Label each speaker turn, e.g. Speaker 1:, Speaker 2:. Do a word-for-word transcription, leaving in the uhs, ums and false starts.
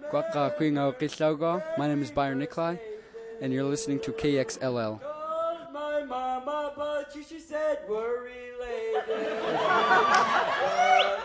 Speaker 1: Quaqa Quingo Qillaugo. My name is Byron Nikolai, and you're listening to K X L L.
Speaker 2: Called my mama, but she, she said we're related.